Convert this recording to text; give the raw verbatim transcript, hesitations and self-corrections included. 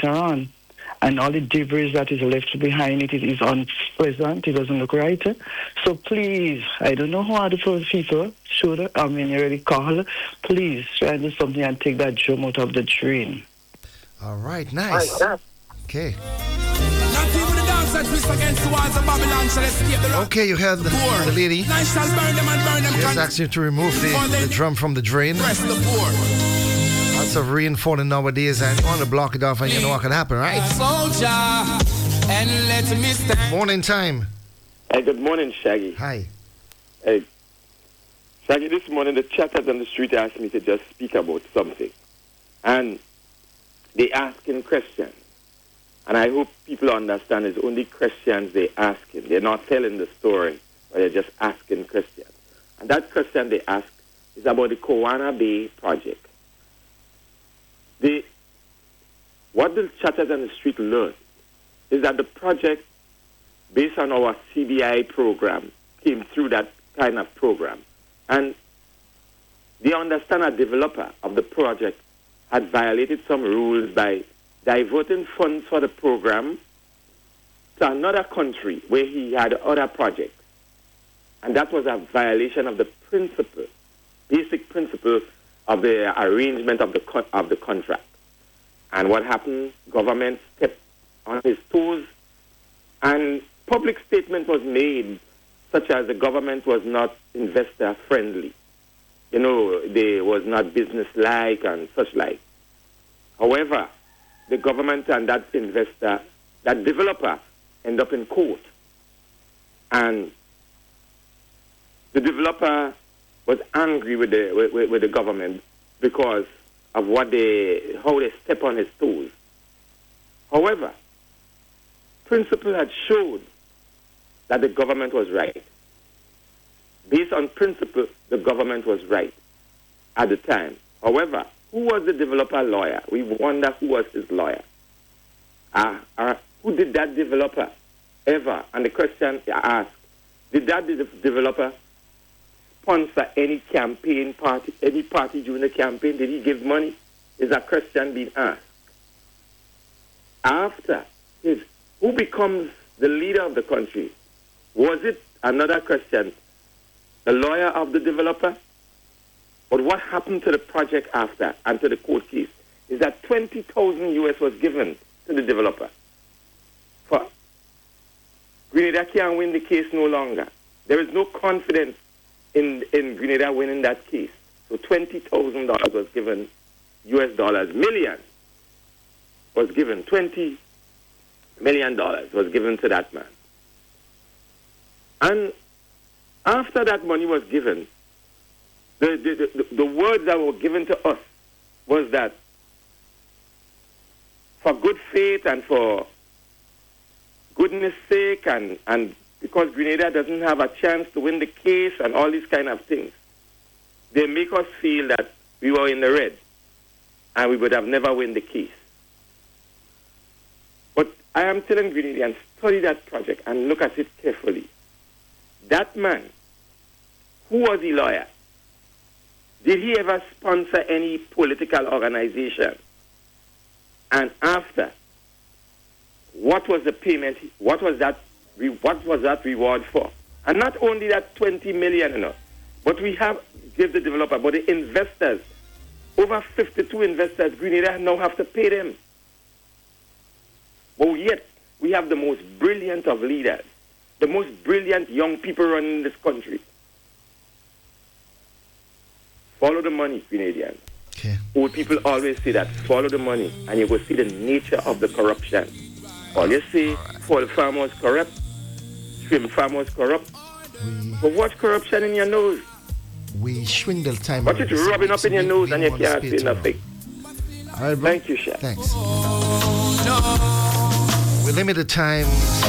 later on. And all the debris that is left behind it, it is unpleasant. It doesn't look right. So please, I don't know how the first people should, I mean, you already call. Please try and do something and take that drum out of the drain. All right, nice. Okay. Okay, you heard the, the lady. She has asked you to remove the, the drum from the drain. Lots of rain falling nowadays, and you want to block it off, and you know what can happen, right? Morning time. Hey, good morning, Shaggy. Hi. Hey, Shaggy, this morning the chatters on the street asked me to just speak about something. And they asking questions. And I hope people understand it's only questions they asking. They're not telling the story, but they're just asking questions. And that question they ask is about the Coana Bay project. The, what the chatters on the street learned is that the project, based on our C B I program, came through that kind of program. And they understand a developer of the project had violated some rules by diverting funds for the program to another country where he had other projects. And that was a violation of the principle, basic principle of the arrangement of the co- of the contract. And what happened? Government stepped on his toes, and public statement was made, such as the government was not investor friendly. You know, they was not business like and such like. However, the government and that investor, that developer, end up in court, and the developer was angry with the with, with the government because of what they how they step on his toes. However, principle had showed that the government was right. Based on principle, the government was right at the time. However, who was the developer lawyer? We wonder who was his lawyer. Uh, uh, who did that developer ever? And the question I ask, did that de- developer sponsor any campaign party, any party during the campaign? Did he give money? Is a question being asked. After his, who becomes the leader of the country? Was it, another question, the lawyer of the developer? But what happened to the project after and to the court case is that twenty thousand U S was given to the developer. For Grenada can't win the case no longer. There is no confidence in, in Grenada winning that case. So twenty thousand dollars was given, U S dollars, million was given, twenty million dollars was given to that man. And after that money was given, the, the, the, the words that were given to us was that for good faith and for goodness sake and, and because Grenada doesn't have a chance to win the case and all these kind of things, they make us feel that we were in the red and we would have never won the case. But I am telling Grenadians, study that project and look at it carefully. That man, who was the lawyer? Did he ever sponsor any political organization? And after, what was the payment? What was that? What was that reward for? And not only that twenty million, you know, but we have give the developer, but the investors, over fifty-two investors, Grenada now have to pay them. But yet, we have the most brilliant of leaders, the most brilliant young people running this country. Follow the money, Grenadians. Okay. Old people always say that, follow the money, and you will see the nature of the corruption. All you say, fall farm was corrupt, shrimp farm was corrupt. We, but what's corruption in your nose? we swindle time. What is rubbing up in your nose and you can't say nothing? All right, bro. Thank you, Chef. Thanks. We limit the time.